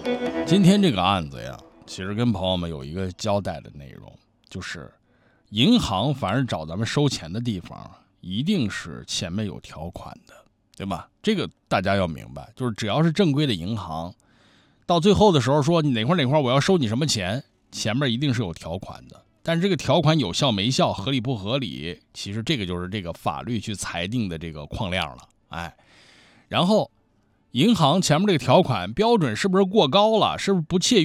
今天这个案子呀，其实跟朋友们有一个交代的内容，就是银行凡是找咱们收钱的地方，一定是前面有条款的，对吧？这个大家要明白，就是只要是正规的银行，到最后的时候说你哪块我要收你什么钱，前面一定是有条款的。但是这个条款有效没效，合理不合理，其实这个就是这个法律去裁定的这个框量了。然后银行前面这个条款标准是不是过高了，是不是不切